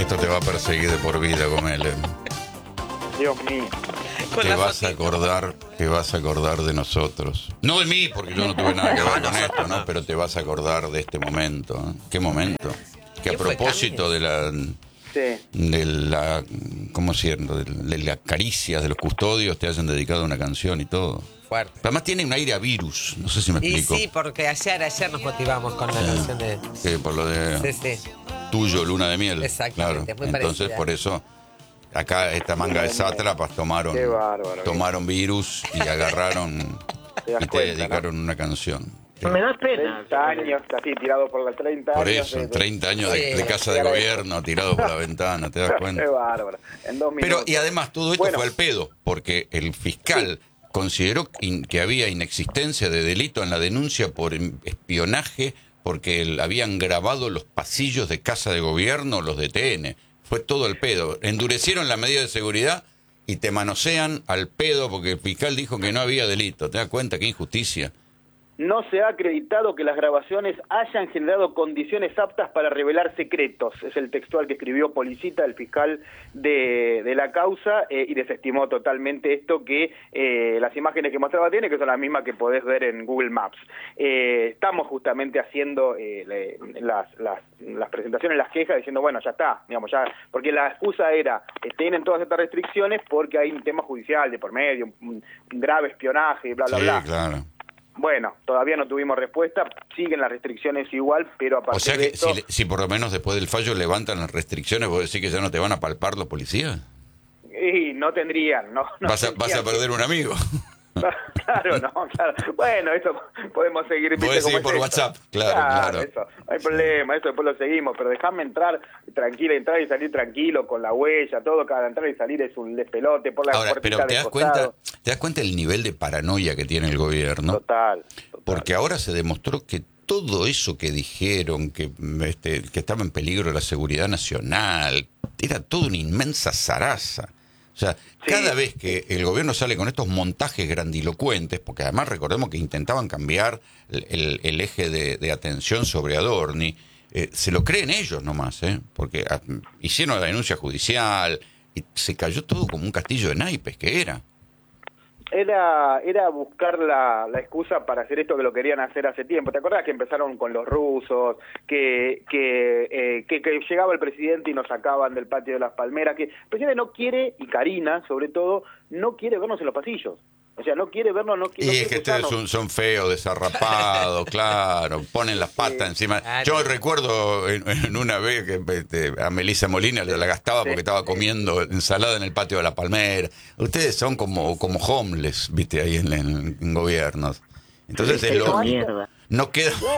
Esto te va a perseguir de por vida, Gomele. Dios mío. Te vas a acordar de nosotros. No de mí, porque yo no tuve nada que ver con esto, ¿no? Pero te vas a acordar de este momento, ¿no? ¿Qué momento? Que a propósito de la... Sí. De la... ¿Cómo siendo? De las caricias de los custodios te hayan dedicado una canción y todo. Fuerte. Además tiene un aire a virus, no sé si me Y explico. sí, porque ayer nos motivamos con la canción de... Sí, por lo de Sí. tuyo, luna de miel. Exactamente, Claro. muy Entonces, parecida. por eso, acá esta manga de sátrapas tomaron Qué bárbaro. virus y agarraron Te das y te cuenta, dedicaron una canción. Me da pena. 30 años, casi tirado por las 30 Por años. eso, 30 años de Sí. casa de gobierno tirado por la ventana, ¿te das cuenta? Qué bárbaro. En 2 minutos. Pero, y además, todo esto Bueno. fue al pedo, porque el fiscal consideró que había inexistencia de delito en la denuncia por espionaje, porque habían grabado los pasillos de casa de gobierno, los de TN. Fue todo el pedo. Endurecieron la medida de seguridad y te manosean al pedo porque el fiscal dijo que no había delito. ¿Te das cuenta? Qué injusticia. No se ha acreditado que las grabaciones hayan generado condiciones aptas para revelar secretos. Es el textual que escribió Policita, el fiscal de la causa, y desestimó totalmente esto que las imágenes que mostraba tiene, que son las mismas que podés ver en Google Maps. Estamos justamente haciendo las presentaciones, las quejas, diciendo, bueno, ya está, digamos, ya, porque la excusa era, tienen todas estas restricciones porque hay un tema judicial de por medio, un grave espionaje, bla, bla, Sí, bla. claro. Bueno, todavía no tuvimos respuesta, siguen las restricciones igual, pero a partir O sea de que esto... si por lo menos después del fallo levantan las restricciones, ¿vos decís que ya no te van a palpar los policías? Y no tendrían, no Vas a tendrían. perder un amigo. Claro, no, claro. Bueno, eso podemos seguir. ¿viste Podés seguir cómo por es esto? WhatsApp, claro. Eso, no hay problema, eso después lo seguimos, pero dejame entrar tranquila, entrar y salir tranquilo, con la huella, todo, cada entrar y salir es un despelote por la Ahora, puertita pero del costado. ¿te das cuenta el nivel de paranoia que tiene el gobierno? Total. Porque ahora se demostró que todo eso que dijeron, que estaba en peligro la seguridad nacional, era toda una inmensa zaraza. O sea, cada vez que el gobierno sale con estos montajes grandilocuentes, porque además recordemos que intentaban cambiar el eje de atención sobre Adorni, se lo creen ellos nomás, porque hicieron la denuncia judicial y se cayó todo como un castillo de naipes, que era. Era buscar la excusa para hacer esto que lo querían hacer hace tiempo. ¿Te acordás que empezaron con los rusos, que llegaba el presidente y nos sacaban del patio de las palmeras? Que el presidente no quiere, y Karina sobre todo, no quiere vernos en los pasillos. O sea, no quiere vernos, no quiere... Y es que ustedes son feos, desarrapados, claro, ponen las patas encima. Yo recuerdo en una vez que a Melissa Molina la gastaba porque estaba comiendo ensalada en el patio de la palmera. Ustedes son como homeless, viste, ahí en gobiernos. Entonces es lógico. No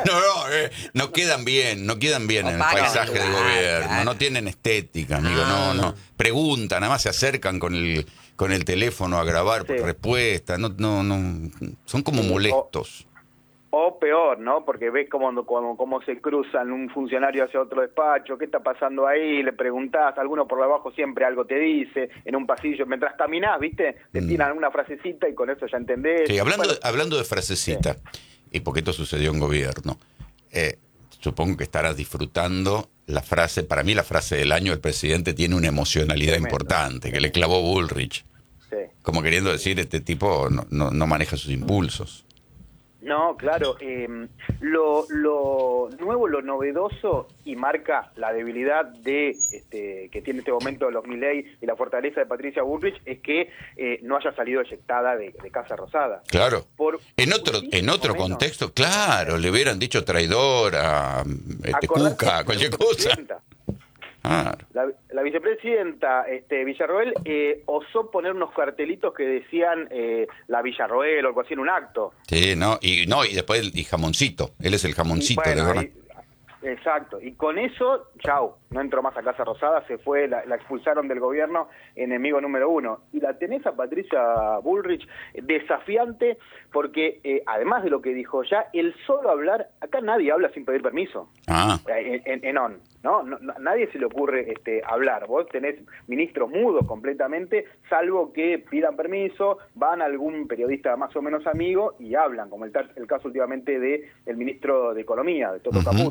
quedan bien en el paisaje del gobierno, no tienen estética, amigo, no. Preguntan, nada más se acercan con el teléfono a grabar respuestas, no, son como molestos. O peor, ¿no? Porque ves cómo se cruzan un funcionario hacia otro despacho, ¿qué está pasando ahí? Le preguntás, alguno por abajo siempre algo te dice, en un pasillo, mientras caminás, ¿viste? Te tiran una frasecita y con eso ya entendés. Sí, hablando de frasecita, y porque esto sucedió en gobierno, supongo que estarás disfrutando la frase, para mí la frase del año, el presidente tiene una emocionalidad importante, que le clavó Bullrich. Sí. Como queriendo decir, este tipo no maneja sus impulsos. No, claro, lo nuevo, lo novedoso y marca la debilidad que tiene este momento los Milei y la fortaleza de Patricia Bullrich es que no haya salido eyectada de Casa Rosada. Claro. En otro contexto, claro, le hubieran dicho traidora, cuca, cualquier cosa. Claro. La vicepresidenta Villarroel osó poner unos cartelitos que decían la Villarroel o algo así en un acto. Sí, y después y jamoncito, él es el jamoncito, de verdad. Exacto, y con eso, chau, no entró más a Casa Rosada, se fue, la expulsaron del gobierno, enemigo número 1. Y la tenés a Patricia Bullrich desafiante, porque además de lo que dijo ya, el solo hablar, acá nadie habla sin pedir permiso. En ON, ¿no? Nadie se le ocurre hablar. Vos tenés ministros mudos completamente, salvo que pidan permiso, van a algún periodista más o menos amigo y hablan, como el caso últimamente del ministro de Economía, de Toto Caputo.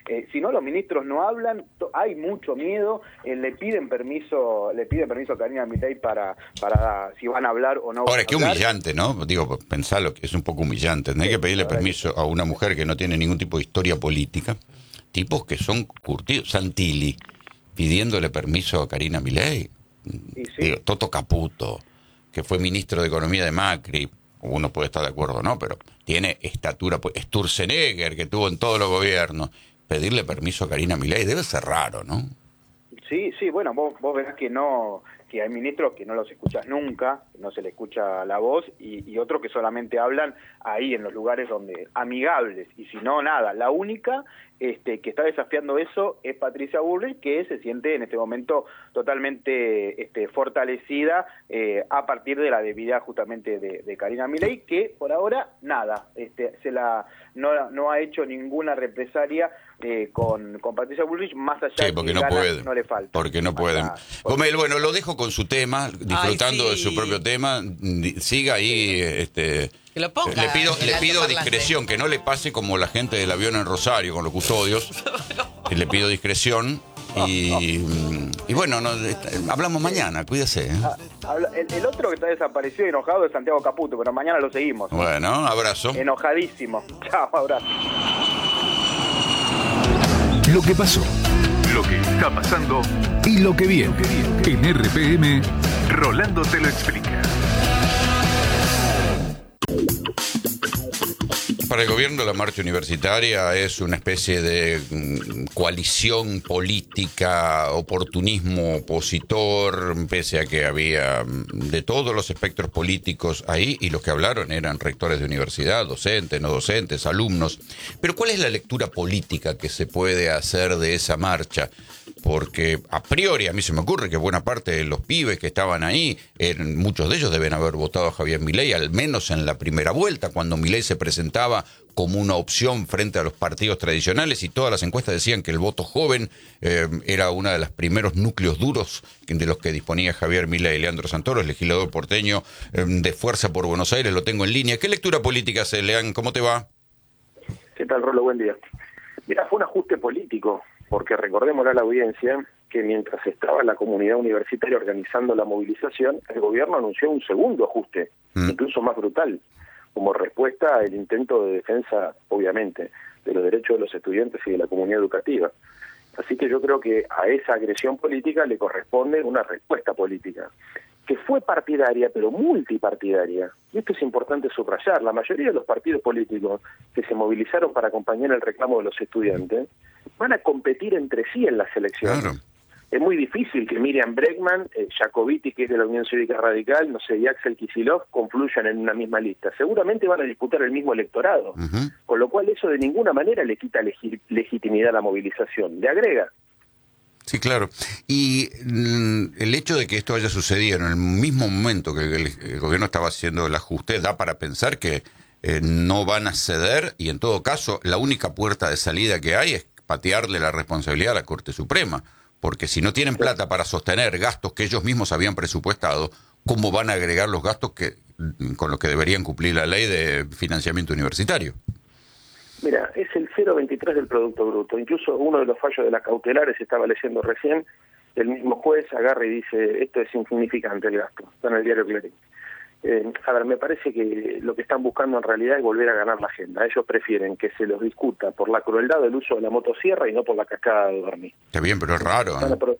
Si no, los ministros no hablan, hay mucho miedo, le piden permiso a Karina Milei para si van a hablar o no. Ahora, qué humillante, ¿no? Digo, pensalo, que es un poco humillante. No hay que pedirle permiso a una mujer que no tiene ningún tipo de historia política, tipos que son curtidos. Santilli, pidiéndole permiso a Karina Milei. Digo, Toto Caputo, que fue ministro de Economía de Macri, uno puede estar de acuerdo, ¿no? Pero tiene estatura. Sturzenegger, que tuvo en todos los gobiernos. Pedirle permiso a Karina Milei debe ser raro, ¿no? Sí, bueno, vos verás que hay ministros que no los escuchas nunca, no se le escucha la voz, y otros que solamente hablan ahí en los lugares donde amigables, y si no, nada. La única que está desafiando eso es Patricia Bullrich, que se siente en este momento totalmente fortalecida a partir de la debilidad justamente de Karina Milei, que por ahora nada, no ha hecho ninguna represalia con Patricia Bullrich, más allá de porque que no le falta. Porque no pueden. Gomel, bueno, lo dejo con su tema, disfrutando de su propio tema. Siga ahí. Que lo ponga le pido altoparlante. discreción, que no le pase como la gente del avión en Rosario con los custodios. Le pido discreción. Y bueno, hablamos mañana, cuídese. El otro que está desaparecido y enojado es Santiago Caputo, pero mañana lo seguimos. Bueno, abrazo. Enojadísimo. Chao, abrazo. Lo que pasó, lo que está pasando y lo que viene. En RPM, Rolando te lo explica. Para el gobierno, la marcha universitaria es una especie de coalición política, oportunismo opositor, pese a que había de todos los espectros políticos ahí, y los que hablaron eran rectores de universidad, docentes, no docentes, alumnos. Pero ¿cuál es la lectura política que se puede hacer de esa marcha? Porque a priori a mí se me ocurre que buena parte de los pibes que estaban ahí, muchos de ellos deben haber votado a Javier Milei, al menos en la primera vuelta, cuando Milei se presentaba como una opción frente a los partidos tradicionales, y todas las encuestas decían que el voto joven era uno de los primeros núcleos duros de los que disponía Javier Milei. Leandro Santoro, legislador porteño de Fuerza por Buenos Aires, lo tengo en línea. ¿Qué lectura política se lean? ¿Cómo te va? ¿Qué tal, Rolo? Buen día. Mira, fue un ajuste político, porque recordémosle a la audiencia que mientras estaba la comunidad universitaria organizando la movilización, el gobierno anunció un segundo ajuste, incluso más brutal, como respuesta al intento de defensa, obviamente, de los derechos de los estudiantes y de la comunidad educativa. Así que yo creo que a esa agresión política le corresponde una respuesta política, que fue partidaria, pero multipartidaria. Y esto es importante subrayar. La mayoría de los partidos políticos que se movilizaron para acompañar el reclamo de los estudiantes van a competir entre sí en las elecciones. Claro. Es muy difícil que Miriam Bregman, Jacobiti, que es de la Unión Cívica Radical, no sé, y Axel Kicillof confluyan en una misma lista. Seguramente van a disputar el mismo electorado, con lo cual eso de ninguna manera le quita legitimidad a la movilización, le agrega. Sí, claro. Y el hecho de que esto haya sucedido en el mismo momento que el gobierno estaba haciendo el ajuste da para pensar que no van a ceder, y en todo caso la única puerta de salida que hay es patearle la responsabilidad a la Corte Suprema. Porque si no tienen plata para sostener gastos que ellos mismos habían presupuestado, ¿cómo van a agregar los gastos con los que deberían cumplir la ley de financiamiento universitario? Mira, es el 0,23 del Producto Bruto. Incluso uno de los fallos de las cautelares, estaba leyendo recién, el mismo juez agarra y dice, esto es insignificante el gasto. Está en el diario Clarín. A ver, me parece que lo que están buscando en realidad es volver a ganar la agenda. Ellos prefieren que se los discuta por la crueldad del uso de la motosierra y no por la cascada de dormir. Está bien, pero es raro.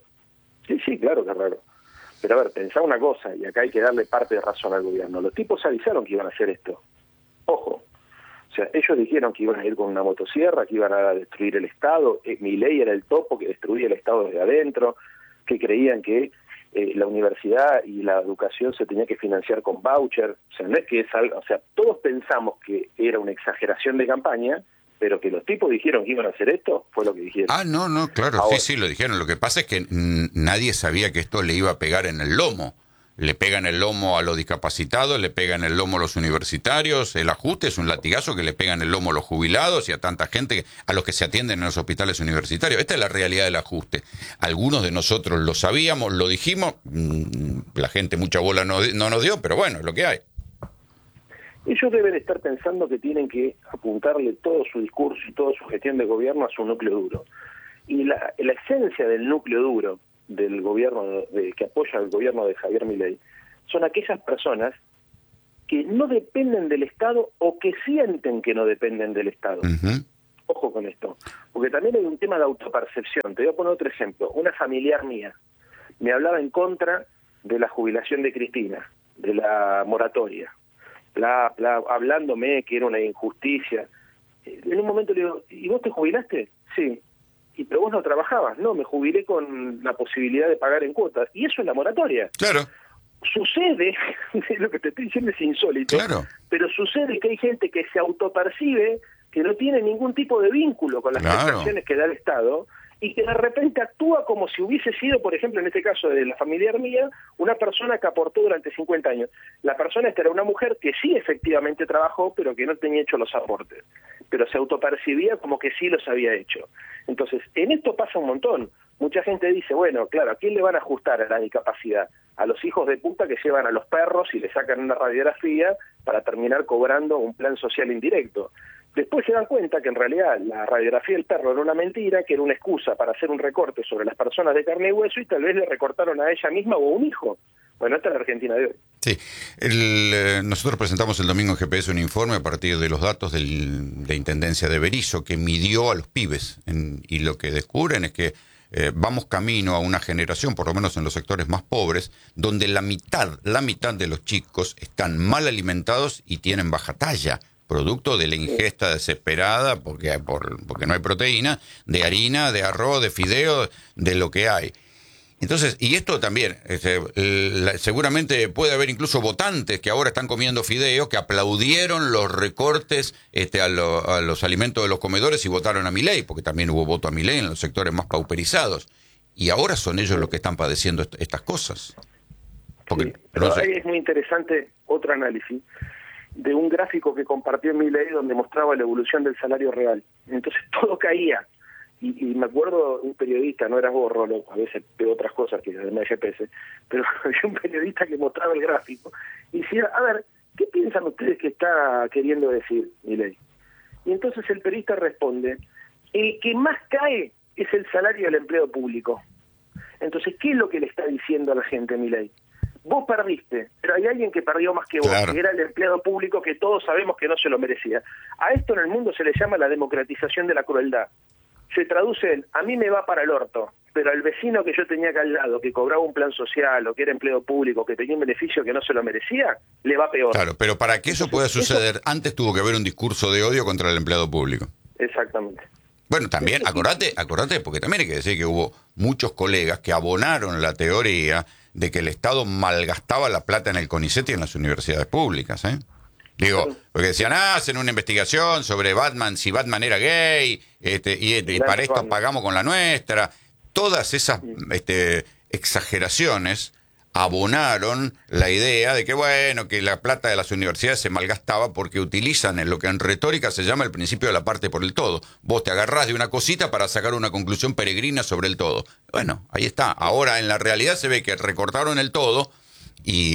Sí, claro que es raro. Pero a ver, pensá una cosa, y acá hay que darle parte de razón al gobierno. Los tipos avisaron que iban a hacer esto. Ojo. O sea, ellos dijeron que iban a ir con una motosierra, que iban a destruir el Estado. Milei era el topo que destruía el Estado desde adentro, que creían que la universidad y la educación se tenía que financiar con voucher. O sea, no es que es algo, o sea, todos pensamos que era una exageración de campaña, pero que los tipos dijeron que iban a hacer esto, fue lo que dijeron. No, claro, ahora, sí, lo dijeron. Lo que pasa es que nadie sabía que esto le iba a pegar en el lomo. Le pegan el lomo a los discapacitados, le pegan el lomo a los universitarios. El ajuste es un latigazo que le pegan el lomo a los jubilados y a tanta gente, a los que se atienden en los hospitales universitarios. Esta es la realidad del ajuste. Algunos de nosotros lo sabíamos, lo dijimos, la gente mucha bola no nos dio, pero bueno, es lo que hay. ellos deben estar pensando que tienen que apuntarle todo su discurso y toda su gestión de gobierno a su núcleo duro. Y la esencia del núcleo duro del gobierno que apoya al gobierno de Javier Milei son aquellas personas que no dependen del Estado o que sienten que no dependen del Estado. Ujú. Ojo con esto, porque también hay un tema de autopercepción. Te voy a poner otro ejemplo. Una familiar mía me hablaba en contra de la jubilación de Cristina, de la moratoria, hablándome que era una injusticia. En un momento le digo, ¿y vos te jubilaste? Sí. ¿Y pero vos no trabajabas? No, me jubilé con la posibilidad de pagar en cuotas. Y eso es la moratoria. Claro. Sucede, lo que te estoy diciendo es insólito, Claro. pero sucede que hay gente que se autopercibe que no tiene ningún tipo de vínculo con las Claro. prestaciones que da el Estado y que de repente actúa como si hubiese sido, por ejemplo, en este caso de la familiar mía, una persona que aportó durante 50 años. La persona esta era una mujer que sí efectivamente trabajó, pero que no tenía hecho los aportes, pero se autopercibía como que sí los había hecho. Entonces, en esto pasa un montón. Mucha gente dice, bueno, claro, ¿a quién le van a ajustar a la discapacidad? A los hijos de puta que llevan a los perros y le sacan una radiografía para terminar cobrando un plan social indirecto. Después se dan cuenta que en realidad la radiografía del perro era una mentira, que era una excusa para hacer un recorte sobre las personas de carne y hueso y tal vez le recortaron a ella misma o a un hijo. Bueno, esta es la Argentina de hoy. Sí, nosotros presentamos el domingo en GPS un informe a partir de los datos de Intendencia de Berisso que midió a los pibes y lo que descubren es que vamos camino a una generación, por lo menos en los sectores más pobres, donde la mitad de los chicos están mal alimentados y tienen baja talla, producto de la ingesta desesperada, porque no hay proteína, de harina, de arroz, de fideo, de lo que hay. Entonces, y esto también, seguramente puede haber incluso votantes que ahora están comiendo fideo, que aplaudieron los recortes a los alimentos de los comedores y votaron a Milei, porque también hubo voto a Milei en los sectores más pauperizados. Y ahora son ellos los que están padeciendo estas cosas. Porque, sí, pero no sé. ahí es muy interesante otro análisis de un gráfico que compartió Milei donde mostraba la evolución del salario real. Entonces todo caía. Y me acuerdo un periodista, no eras vos, Rolo, a veces veo otras cosas que de GPS, pero había un periodista que mostraba el gráfico y decía, a ver, ¿qué piensan ustedes que está queriendo decir Milei? Y entonces el periodista responde, el que más cae es el salario del empleo público. Entonces, ¿qué es lo que le está diciendo a la gente Milei? Vos perdiste, pero hay alguien que perdió más que vos, Claro. que era el empleado público que todos sabemos que no se lo merecía. A esto en el mundo se le llama la democratización de la crueldad. Se traduce en, a mí me va para el orto, pero al vecino que yo tenía acá al lado, que cobraba un plan social o que era empleo público, que tenía un beneficio que no se lo merecía, le va peor. Claro, pero para que eso pueda suceder, antes tuvo que haber un discurso de odio contra el empleado público. Exactamente. Bueno, también, acordate, porque también hay que decir que hubo muchos colegas que abonaron la teoría de que el Estado malgastaba la plata en el CONICET y en las universidades públicas, ¿eh? Digo, porque decían, hacen una investigación sobre Batman, si Batman era gay, y para esto pagamos con la nuestra. Todas esas exageraciones abonaron la idea de que, bueno, que la plata de las universidades se malgastaba porque utilizan en lo que en retórica se llama el principio de la parte por el todo. Vos te agarrás de una cosita para sacar una conclusión peregrina sobre el todo. Bueno, ahí está. Ahora en la realidad se ve que recortaron el todo y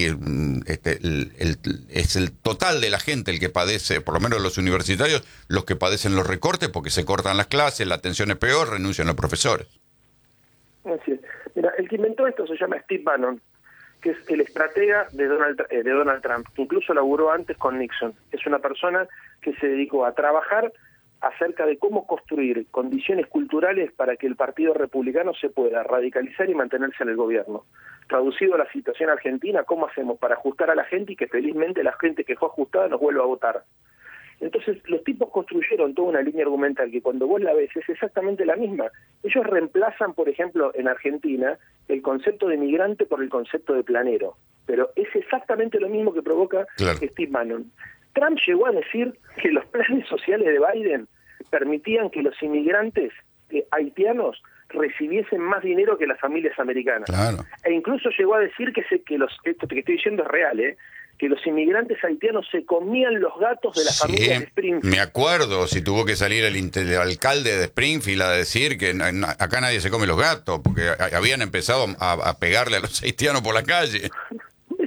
es el total de la gente el que padece, por lo menos los universitarios, los que padecen los recortes porque se cortan las clases, la atención es peor, renuncian los profesores. Así es. Mira, el que inventó esto se llama Steve Bannon, que es el estratega de Donald Trump, que incluso laburó antes con Nixon. Es una persona que se dedicó a trabajar acerca de cómo construir condiciones culturales para que el Partido Republicano se pueda radicalizar y mantenerse en el gobierno. Traducido a la situación argentina, ¿cómo hacemos para ajustar a la gente y que felizmente la gente que fue ajustada nos vuelva a votar? Entonces los tipos construyeron toda una línea argumental que cuando vos la ves es exactamente la misma. Ellos reemplazan, por ejemplo, en Argentina, el concepto de migrante por el concepto de planero. Pero es exactamente lo mismo que provoca Steve Bannon. Trump llegó a decir que los planes sociales de Biden permitían que los inmigrantes haitianos recibiesen más dinero que las familias americanas. Claro. E incluso llegó a decir que esto que estoy diciendo es real, que los inmigrantes haitianos se comían los gatos de las familias de Springfield. Me acuerdo, si tuvo que salir el alcalde de Springfield a decir que acá nadie se come los gatos, porque habían empezado a pegarle a los haitianos por la calle. Es exactamente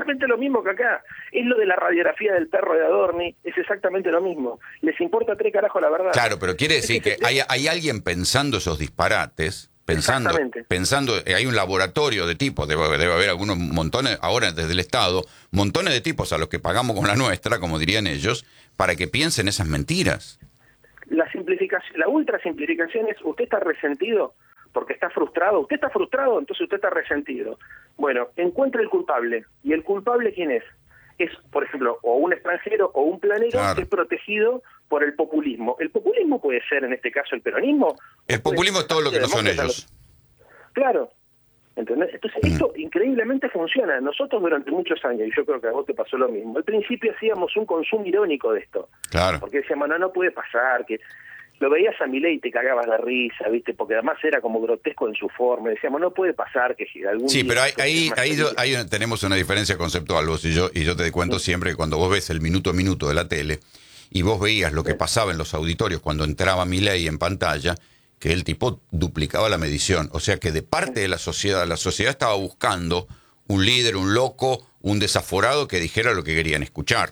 exactamente lo mismo que acá. Es lo de la radiografía del perro de Adorni, es exactamente lo mismo. Les importa 3 carajos la verdad. Claro, pero quiere decir que hay alguien pensando esos disparates, pensando, hay un laboratorio de tipos, debe haber algunos montones, ahora desde el Estado, montones de tipos a los que pagamos con la nuestra, como dirían ellos, para que piensen esas mentiras. La simplificación, la ultra simplificación es, usted está resentido porque está frustrado, entonces usted está resentido. Bueno, encuentre el culpable. ¿Y el culpable quién es? Es, por ejemplo, o un extranjero o un planero Claro. que es protegido por el populismo. El populismo puede ser, en este caso, el peronismo. El populismo es todo lo que no son ellos. Claro. ¿Entendés? Entonces, esto increíblemente funciona. Nosotros durante muchos años, y yo creo que a vos te pasó lo mismo, al principio hacíamos un consumo irónico de esto. Claro. Porque decíamos, no puede pasar, que lo veías a Milei y te cagabas de risa, ¿viste? Porque además era como grotesco en su forma. Decíamos, no puede pasar que algún Sí, día... pero ahí tenemos una diferencia conceptual, vos y yo te cuento siempre que cuando vos ves el minuto a minuto de la tele y vos veías lo que pasaba en los auditorios cuando entraba Milei en pantalla, que el tipo duplicaba la medición. O sea que de parte de la sociedad estaba buscando un líder, un loco, un desaforado que dijera lo que querían escuchar.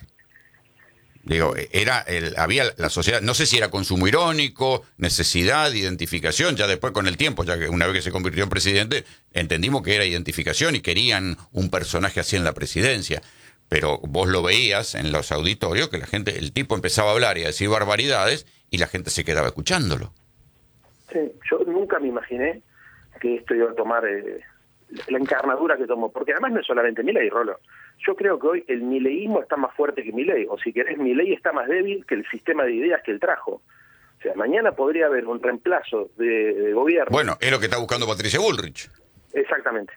Digo, había la sociedad, no sé si era consumo irónico, necesidad, identificación, ya después con el tiempo, ya que una vez que se convirtió en presidente, entendimos que era identificación y querían un personaje así en la presidencia. Pero vos lo veías en los auditorios, que el tipo empezaba a hablar y a decir barbaridades y la gente se quedaba escuchándolo. Sí, yo nunca me imaginé que esto iba a tomar la encarnadura que tomó, porque además no es solamente Milei, Rolo. Yo creo que hoy el mileísmo está más fuerte que Milei, o si querés, Milei está más débil que el sistema de ideas que él trajo. O sea, mañana podría haber un reemplazo de gobierno. Bueno, es lo que está buscando Patricia Bullrich. Exactamente.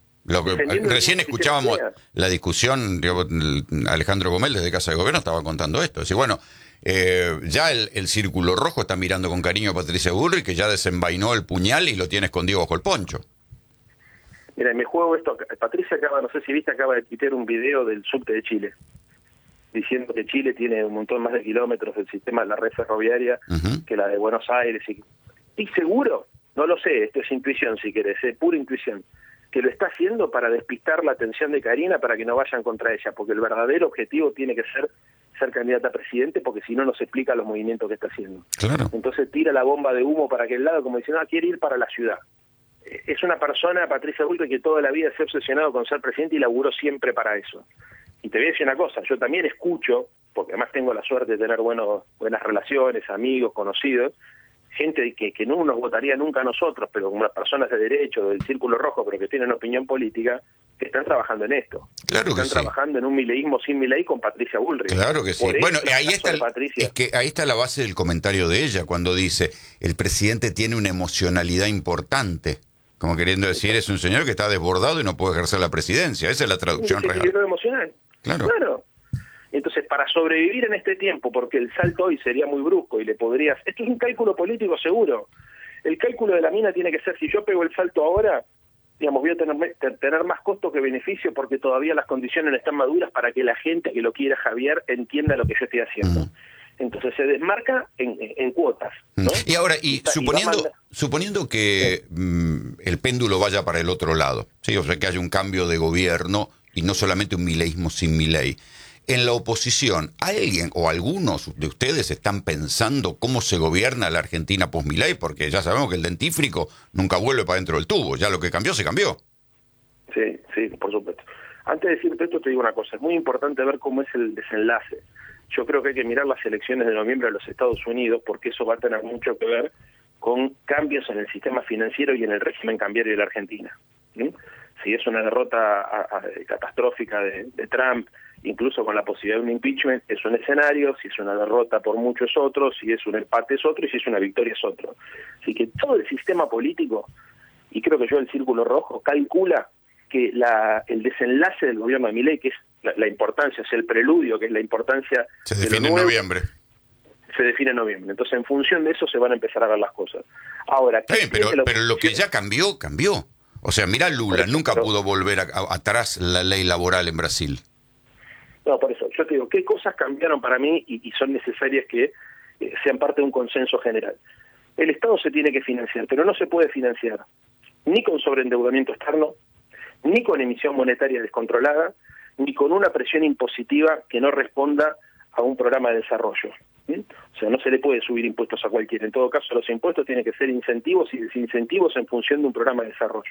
Recién escuchábamos la discusión, Alejandro Gómez desde Casa de Gobierno estaba contando esto. Es decir, bueno, ya el Círculo Rojo está mirando con cariño a Patricia Bullrich, que ya desenvainó el puñal y lo tiene escondido bajo el poncho. Mira, me juego esto. Patricia no sé si viste, acaba de quitar un video del subte de Chile, diciendo que Chile tiene un montón más de kilómetros del sistema de la red ferroviaria que la de Buenos Aires. Y seguro, no lo sé, esto es intuición si querés, pura intuición, que lo está haciendo para despistar la atención de Karina para que no vayan contra ella, porque el verdadero objetivo tiene que ser candidata a presidente, porque si no, no se explica los movimientos que está haciendo. Claro. Entonces tira la bomba de humo para aquel lado, como diciendo, quiere ir para la ciudad. Es una persona, Patricia Bullrich, que toda la vida se ha obsesionado con ser presidente y laburó siempre para eso. Y te voy a decir una cosa, yo también escucho, porque además tengo la suerte de tener buenas relaciones, amigos, conocidos, gente que no nos votaría nunca a nosotros, pero como las personas de derecho, del Círculo Rojo, pero que tienen opinión política, que están trabajando en esto. Claro que están trabajando en un mileísmo sin Milei con Patricia Bullrich. Claro que sí. Bueno, ahí está la base del comentario de ella, cuando dice, el presidente tiene una emocionalidad importante. Como queriendo decir, es un señor que está desbordado y no puede ejercer la presidencia. Esa es la traducción real. Emocional. Claro. Entonces, para sobrevivir en este tiempo, porque el salto hoy sería muy brusco y le podrías... Esto es un cálculo político seguro. El cálculo de la mina tiene que ser, si yo pego el salto ahora, digamos, voy a tener más costo que beneficio porque todavía las condiciones no están maduras para que la gente que lo quiera, Javier, entienda lo que yo estoy haciendo. Entonces se desmarca en cuotas, ¿no? Y ahora, suponiendo que el péndulo vaya para el otro lado, ¿sí? O sea, que haya un cambio de gobierno y no solamente un mileísmo sin Milei. En la oposición, ¿alguien o algunos de ustedes están pensando cómo se gobierna la Argentina post-Milei? Porque ya sabemos que el dentífrico nunca vuelve para dentro del tubo. Ya lo que cambió, se cambió. Sí, por supuesto. Antes de decirte esto, te digo una cosa. Es muy importante ver cómo es el desenlace. Yo creo que hay que mirar las elecciones de noviembre de los Estados Unidos, porque eso va a tener mucho que ver con cambios en el sistema financiero y en el régimen cambiario de la Argentina. ¿Sí? Si es una derrota catastrófica de Trump, incluso con la posibilidad de un impeachment, es un escenario. Si es una derrota por mucho es otro, si es un empate es otro y si es una victoria es otro. Así que todo el sistema político, y creo que el Círculo Rojo, calcula que el desenlace del gobierno de Milei, que es la importancia, es el preludio, que es la importancia... Se define en noviembre. Se define en noviembre. Entonces, en función de eso se van a empezar a ver las cosas. Ahora, pero lo que ya cambió. O sea, mirá Lula, nunca pudo volver atrás la ley laboral en Brasil. No, por eso, yo te digo, ¿qué cosas cambiaron para mí y son necesarias que sean parte de un consenso general? El Estado se tiene que financiar, pero no se puede financiar ni con sobreendeudamiento externo, ni con emisión monetaria descontrolada, ni con una presión impositiva que no responda a un programa de desarrollo. ¿Bien? O sea, no se le puede subir impuestos a cualquiera. En todo caso, los impuestos tienen que ser incentivos y desincentivos en función de un programa de desarrollo.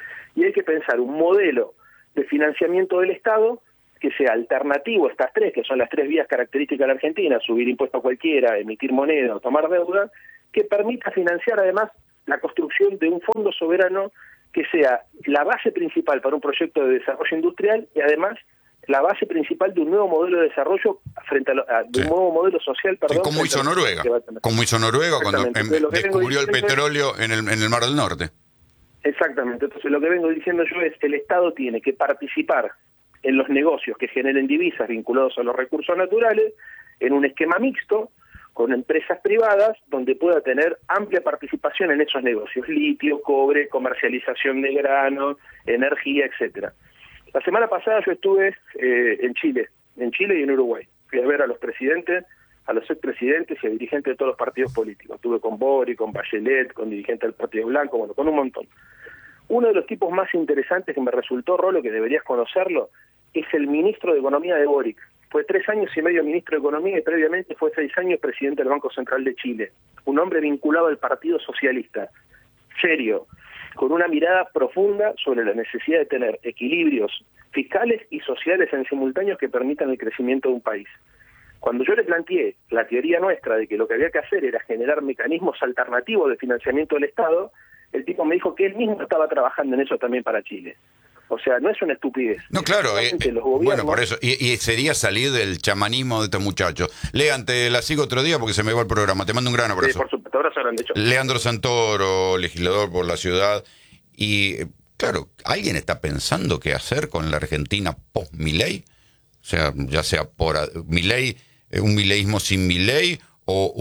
Y hay que pensar un modelo de financiamiento del Estado que sea alternativo a estas tres, que son las tres vías características de la Argentina: subir impuestos a cualquiera, emitir moneda o tomar deuda, que permita financiar además la construcción de un fondo soberano que sea la base principal para un proyecto de desarrollo industrial y además la base principal de un nuevo modelo de desarrollo frente a de un nuevo modelo social, perdón. Sí, como hizo Noruega. Como hizo Noruega cuando descubrió el petróleo en el Mar del Norte. Exactamente. Entonces lo que vengo diciendo yo es que el Estado tiene que participar en los negocios que generen divisas vinculados a los recursos naturales en un esquema mixto con empresas privadas donde pueda tener amplia participación en esos negocios: litio, cobre, comercialización de grano, energía, etcétera. La semana pasada yo estuve en Chile y en Uruguay. Fui a ver a los presidentes, a los expresidentes y a dirigentes de todos los partidos políticos. Estuve con Boric, con Bachelet, con dirigentes del Partido Blanco, bueno, con un montón. Uno de los tipos más interesantes que me resultó, Rolo, que deberías conocerlo, es el ministro de Economía de Boric. Fue 3 años y medio ministro de Economía y previamente fue 6 años presidente del Banco Central de Chile. Un hombre vinculado al Partido Socialista, serio, con una mirada profunda sobre la necesidad de tener equilibrios fiscales y sociales en simultáneos que permitan el crecimiento de un país. Cuando yo le planteé la teoría nuestra de que lo que había que hacer era generar mecanismos alternativos de financiamiento del Estado, el tipo me dijo que él mismo estaba trabajando en eso también para Chile. O sea, no es una estupidez. No, claro. Los gobiernos... Bueno, por eso. Y sería salir del chamanismo de estos muchachos. Lean, te la sigo otro día porque se me va el programa. Te mando un gran abrazo. Sí, por supuesto. Abrazo grande. Leandro Santoro, legislador por la ciudad. Y, claro, ¿alguien está pensando qué hacer con la Argentina post-Milei? O sea, ya sea por Milei, un mileísmo sin Milei o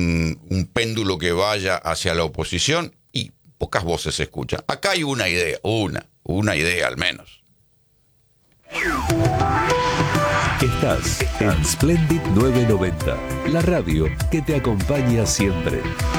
un péndulo que vaya hacia la oposición. Y pocas voces se escuchan. Acá hay una idea, una idea al menos. Estás en Splendid 990, la radio que te acompaña siempre.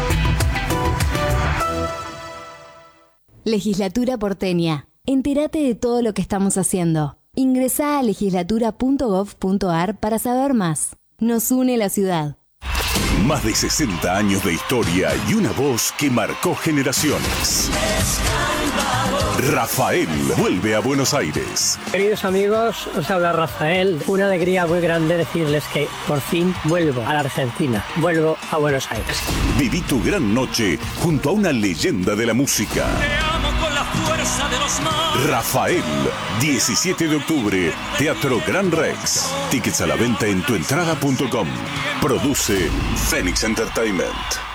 Legislatura porteña. Entérate de todo lo que estamos haciendo. Ingresá a legislatura.gov.ar para saber más. Nos une la ciudad. Más de 60 años de historia y una voz que marcó generaciones. Rafael vuelve a Buenos Aires. Queridos amigos, os habla Rafael. Una alegría muy grande decirles que por fin vuelvo a la Argentina. Vuelvo a Buenos Aires. Viví tu gran noche junto a una leyenda de la música. Te amo con la fuerza de los mares. Rafael, 17 de octubre, Teatro Gran Rex. Tickets a la venta en tuentrada.com. Produce Phoenix Entertainment.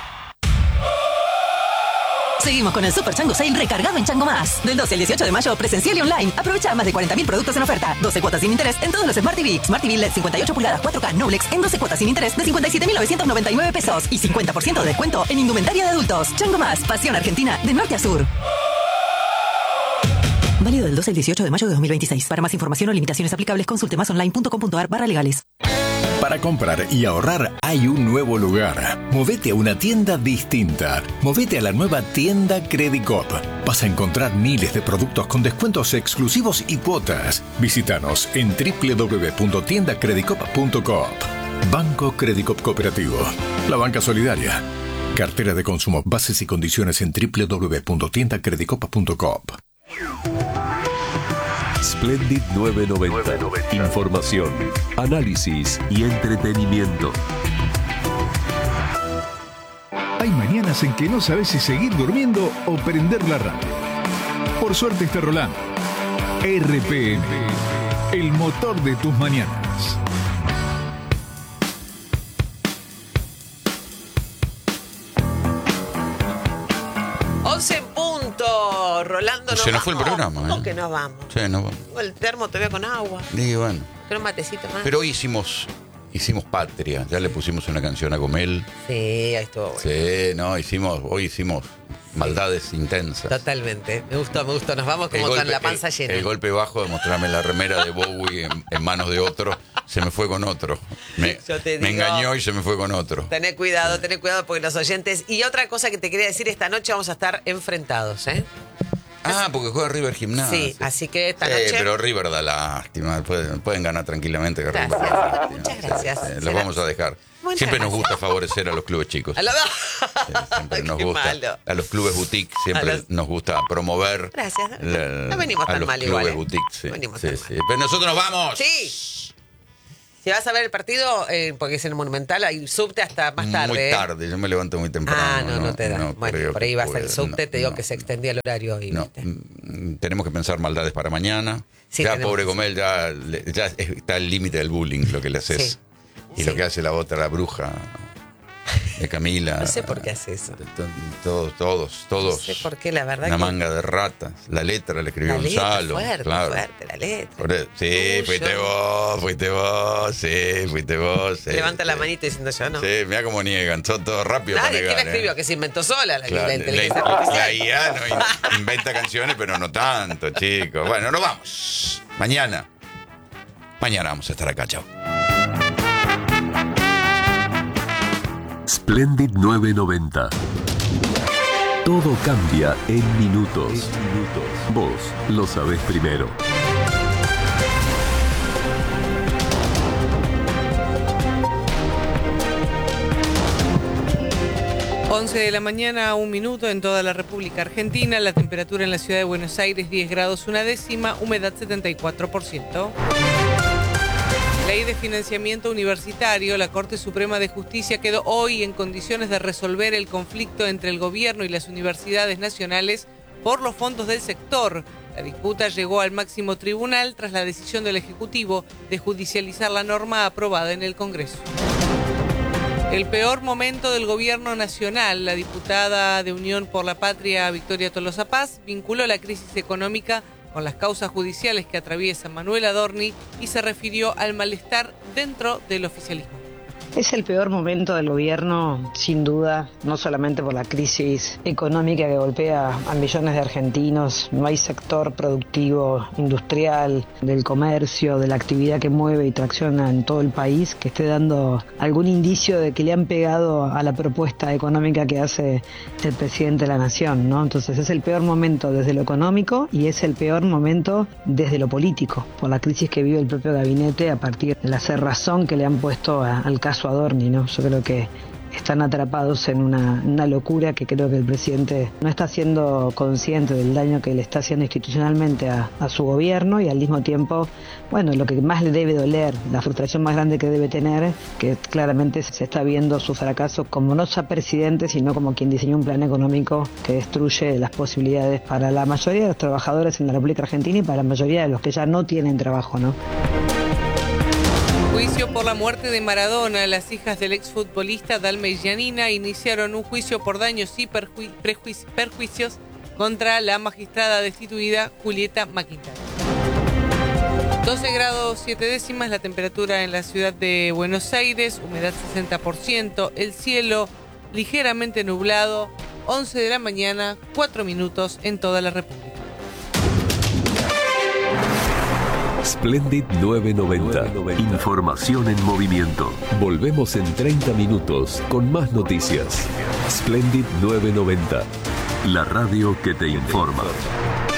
Seguimos con el Super Chango Sale recargado en Chango Más. Del 12 al 18 de mayo, presencial y online. Aprovecha más de 40.000 productos en oferta. 12 cuotas sin interés en todos los Smart TV. Smart TV LED 58 pulgadas 4K Noblex en 12 cuotas sin interés de 57.999 pesos. Y 50% de descuento en indumentaria de adultos. Chango Más, pasión argentina de norte a sur. Válido del 12 al 18 de mayo de 2026. Para más información o limitaciones aplicables, consulte masonline.com.ar/legales. Para comprar y ahorrar hay un nuevo lugar. Movete a una tienda distinta. Movete a la nueva tienda Credicop. Vas a encontrar miles de productos con descuentos exclusivos y cuotas. Visítanos en www.tiendacredicop.coop. Banco Credicop Cooperativo. La banca solidaria. Cartera de consumo. Bases y condiciones en www.tiendacredicop.coop. Splendid 990. Información, análisis y entretenimiento. Hay mañanas en que no sabes si seguir durmiendo o prender la radio. Por suerte está rolando. RPM, el motor de tus mañanas. Rolando, se nos fue el programa. ¿Cómo que nos vamos? Sí, nos vamos. El termo todavía con agua. Y bueno. Quiero un matecito más. Pero hoy hicimos Patria. Ya le pusimos una canción a Gomel. Sí, ahí estuvo bueno. Sí, no, hoy hicimos maldades intensas. Totalmente. Me gustó. Nos vamos como con la panza llena. El golpe bajo de mostrarme la remera de Bowie en manos de otro. Se me fue con otro. Me engañó y se me fue con otro. Tené cuidado porque los oyentes... Y otra cosa que te quería decir, esta noche vamos a estar enfrentados, ¿eh? Porque juega River Gimnasia. Sí, así que esta noche... pero River da lástima. Pueden ganar tranquilamente. Gracias. Muchas gracias. Los vamos a dejar. Siempre nos gusta favorecer a los clubes chicos. Siempre nos gusta. Malo. A los clubes boutique siempre nos gusta promover. Gracias. No venimos tan mal igual. Los clubes boutique, sí. No venimos tan mal. Pero nosotros nos vamos. Sí. Si vas a ver el partido, porque es en el Monumental, hay subte hasta más tarde. Muy tarde, yo me levanto muy temprano. No te da. Bueno, por ahí vas al subte, te digo que se extendía el horario. Y tenemos que pensar maldades para mañana. Sí, ya, pobre Gomel, ya está al límite del bullying lo que le haces. Y lo que hace la otra, la bruja de Camila. No sé por qué hace eso. Todos. No sé por qué, la verdad. Una manga de ratas. La letra la escribió Gonzalo. Fuerte la letra. Sí, fuiste vos. Levanta la manita diciendo yo, ¿no? Sí, mira cómo niegan. Son todos rápidos. Nadie que la escribió, que se inventó sola la inteligencia artificial. La IA no inventa canciones, pero no tanto, chicos. Bueno, nos vamos. Mañana vamos a estar acá. Chao. Splendid 990. Todo cambia en minutos. Vos lo sabés primero. De la mañana, 1 minuto en toda la República Argentina. La temperatura en la ciudad de Buenos Aires, 10 grados 1 décima, humedad 74%. Ley de financiamiento universitario. La Corte Suprema de Justicia quedó hoy en condiciones de resolver el conflicto entre el gobierno y las universidades nacionales por los fondos del sector. La disputa llegó al máximo tribunal tras la decisión del Ejecutivo de judicializar la norma aprobada en el Congreso. El peor momento del gobierno nacional. La diputada de Unión por la Patria, Victoria Tolosa Paz, vinculó la crisis económica con las causas judiciales que atraviesa Manuel Adorni y se refirió al malestar dentro del oficialismo. Es el peor momento del gobierno, sin duda, no solamente por la crisis económica que golpea a millones de argentinos. No hay sector productivo, industrial, del comercio, de la actividad que mueve y tracciona en todo el país que esté dando algún indicio de que le han pegado a la propuesta económica que hace el presidente de la Nación, ¿no? Entonces es el peor momento desde lo económico y es el peor momento desde lo político, por la crisis que vive el propio gabinete a partir de la cerrazón que le han puesto al caso Adorni, ¿no? Yo creo que están atrapados en una locura que creo que el presidente no está siendo consciente del daño que le está haciendo institucionalmente a su gobierno y al mismo tiempo, bueno, lo que más le debe doler, la frustración más grande que debe tener, que claramente se está viendo su fracaso como no ya presidente, sino como quien diseñó un plan económico que destruye las posibilidades para la mayoría de los trabajadores en la República Argentina y para la mayoría de los que ya no tienen trabajo, ¿no? Juicio por la muerte de Maradona. Las hijas del exfutbolista Dalma y Giannina iniciaron un juicio por daños y perjuicios contra la magistrada destituida Julieta McIntyre. 12 grados 7 décimas la temperatura en la ciudad de Buenos Aires, humedad 60%, el cielo ligeramente nublado, 11 de la mañana, 4 minutos en toda la República. Splendid 990. Información en movimiento. Volvemos en 30 minutos con más noticias. Splendid 990. La radio que te informa.